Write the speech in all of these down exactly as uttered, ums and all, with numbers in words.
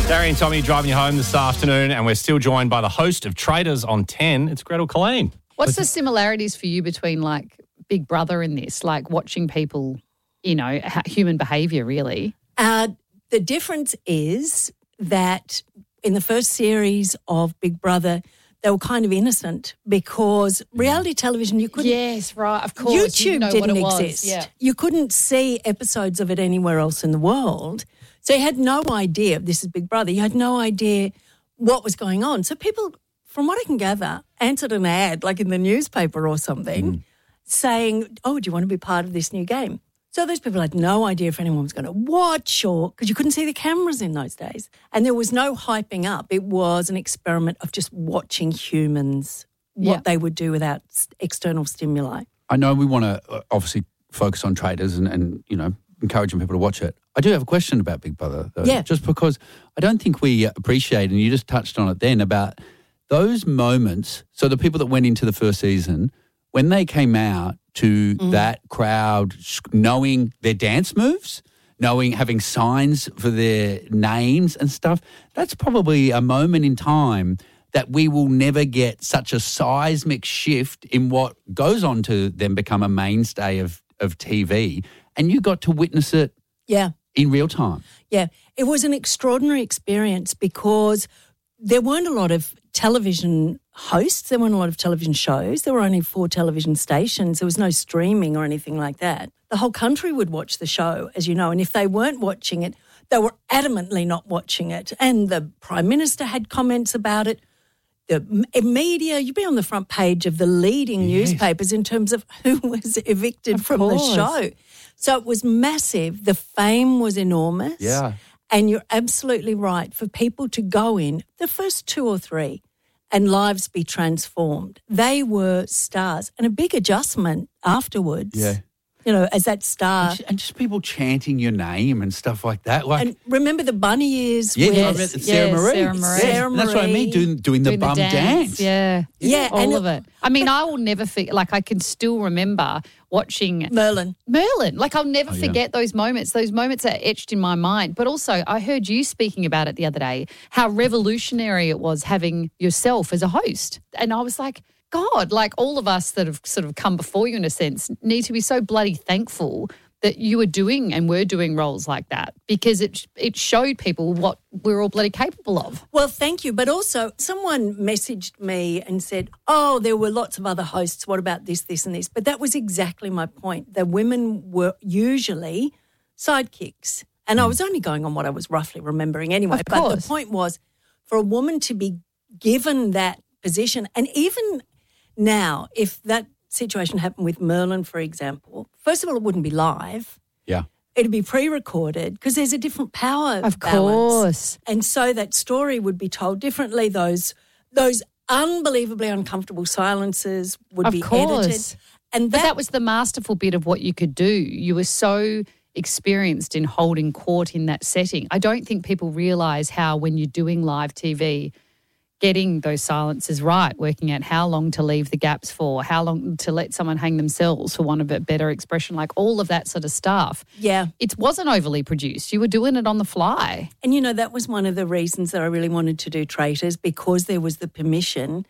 Darry and Tommy driving you home this afternoon, and we're still joined by the host of Traders on ten. It's Gretel Colleen. What's the similarities for you between, like, Big Brother in this, like watching people, you know, ha- human behaviour, really? Uh, the difference is that in the first series of Big Brother, they were kind of innocent because reality television, you couldn't... Yes, right, of course. YouTube you know didn't what it was. exist. Yeah. You couldn't see episodes of it anywhere else in the world. So you had no idea, this is Big Brother, you had no idea what was going on. So people, from what I can gather, answered an ad, like in the newspaper or something, mm. saying, oh, do you want to be part of this new game? So those people had no idea if anyone was going to watch or, because you couldn't see the cameras in those days. And there was no hyping up. It was an experiment of just watching humans, what yeah. they would do without external stimuli. I know we want to obviously focus on Traders and, and, you know, encouraging people to watch it. I do have a question about Big Brother, though, yeah. just because I don't think we appreciate, and you just touched on it then, about those moments. So the people that went into the first season, when they came out to mm. that crowd, knowing their dance moves, knowing, having signs for their names and stuff, that's probably a moment in time that we will never get such a seismic shift in what goes on to then become a mainstay of, of T V. And you got to witness it yeah. in real time. Yeah, it was an extraordinary experience because there weren't a lot of television hosts, there weren't a lot of television shows, there were only four television stations, there was no streaming or anything like that. The whole country would watch the show, as you know, and if they weren't watching it, they were adamantly not watching it. And the Prime Minister had comments about it. The media, you'd be on the front page of the leading yes. newspapers in terms of who was evicted of from course. the show. So it was massive. The fame was enormous. Yeah. And you're absolutely right. For people to go in, the first two or three, and lives be transformed, they were stars. And a big adjustment afterwards. Yeah. You know, as that star. And just, and just people chanting your name and stuff like that. Like, and remember the bunny ears? Yeah, with I read Sarah yes, Marie. Sarah Marie. Sarah That's what I mean, doing, doing the Doing bum dance. dance. Yeah. Yeah, All and of it. I mean, I will never forget, like I can still remember watching Merlin. Merlin. Like I'll never Oh, yeah. forget those moments. Those moments are etched in my mind. But also I heard you speaking about it the other day, how revolutionary it was having yourself as a host. And I was like, God, like all of us that have sort of come before you in a sense need to be so bloody thankful that you were doing and were doing roles like that because it it showed people what we're all bloody capable of. Well, thank you. But also someone messaged me and said, oh, there were lots of other hosts. What about this, this and this? But that was exactly my point. The women were usually sidekicks. And I was only going on what I was roughly remembering anyway. Of but course. the point was for a woman to be given that position, and even now, if that situation happened with Merlin, for example, first of all, it wouldn't be live. Yeah. It'd be pre-recorded because there's a different power Of balance. course. And so that story would be told differently. Those those unbelievably uncomfortable silences would Of be course. edited. And But that, that was the masterful bit of what you could do. You were so experienced in holding court in that setting. I don't think people realise how when you're doing live T V, getting those silences right, working out how long to leave the gaps for, how long to let someone hang themselves, for want of a better expression, like all of that sort of stuff. yeah. It wasn't overly produced. You were doing it on the fly. And, you know, that was one of the reasons that I really wanted to do Traitors, because there was the permission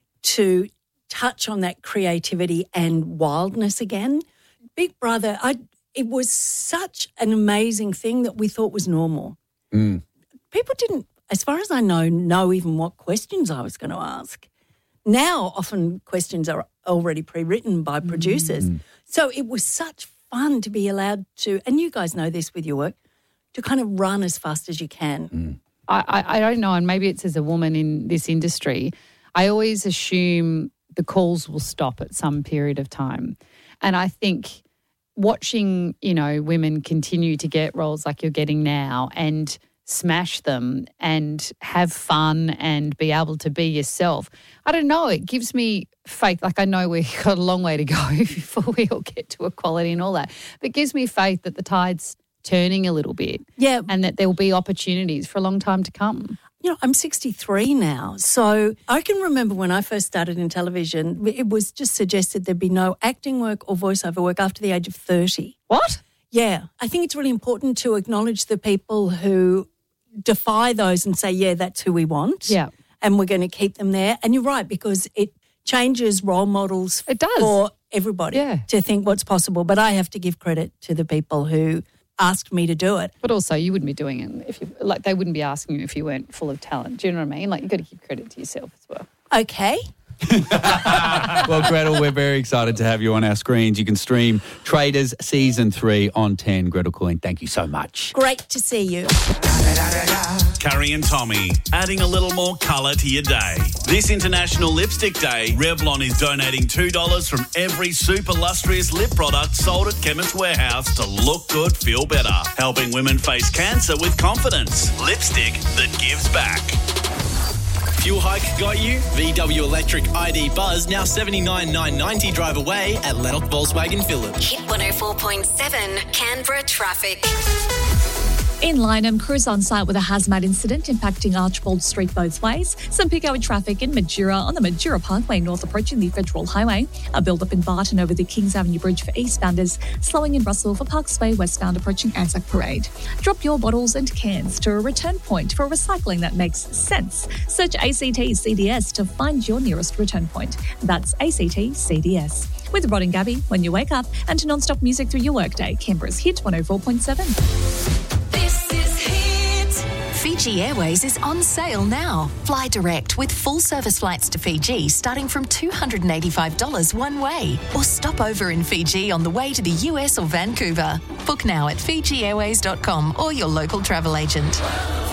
to touch on that creativity and wildness again. Big Brother, I, it was such an amazing thing that we thought was normal. Mm. People didn't, as far as I know, know even what questions I was going to ask. Now, often questions are already pre-written by producers. Mm. So it was such fun to be allowed to, and you guys know this with your work, to kind of run as fast as you can. Mm. I, I, I don't know, and maybe it's as a woman in this industry, I always assume the calls will stop at some period of time. And I think watching, you know, women continue to get roles like you're getting now and smash them and have fun and be able to be yourself. I don't know, it gives me faith. Like I know we've got a long way to go before we all get to equality and all that, but it gives me faith that the tide's turning a little bit. Yeah. And that there will be opportunities for a long time to come. You know, I'm sixty-three now, so I can remember when I first started in television, it was just suggested there'd be no acting work or voiceover work after the age of thirty. What? Yeah, I think it's really important to acknowledge the people who defy those and say, yeah, that's who we want. Yeah. And we're going to keep them there. And you're right, because it changes role models It does. for everybody Yeah. to think what's possible. But I have to give credit to the people who asked me to do it. But also, you wouldn't be doing it if you like. They wouldn't be asking you if you weren't full of talent. Do you know what I mean? Like, you've got to give credit to yourself as well. Okay. Well, Gretel, we're very excited to have you on our screens. You can stream Traders Season three on ten. Gretel Coyne, thank you so much. Great to see you. Carrie and Tommy, adding a little more colour to your day. This International Lipstick Day, Revlon is donating two dollars from every super lustrous lip product sold at Chemist Warehouse to look good, feel better. Helping women face cancer with confidence. Lipstick that gives back. Fuel hike got you? V W Electric I D Buzz now seventy-nine thousand nine hundred ninety drive away at Lennox Volkswagen Village. Hit one oh four point seven Canberra traffic. In Lyneham, crews on site with a hazmat incident impacting Archibald Street both ways. Some pick up traffic in Majura on the Majura Parkway north approaching the Federal Highway. A build-up in Barton over the Kings Avenue Bridge for eastbounders. Slowing in Russell for Parks Way westbound approaching Anzac Parade. Drop your bottles and cans to a return point for recycling that makes sense. Search A C T C D S to find your nearest return point. That's A C T C D S. With Rod and Gabby, when you wake up, and to non-stop music through your workday, Canberra's Hit one oh four point seven. This is Hit. Fiji Airways is on sale now. Fly direct with full service flights to Fiji starting from two hundred eighty-five dollars one way. Or stop over in Fiji on the way to the U S or Vancouver. Book now at fiji airways dot com or your local travel agent.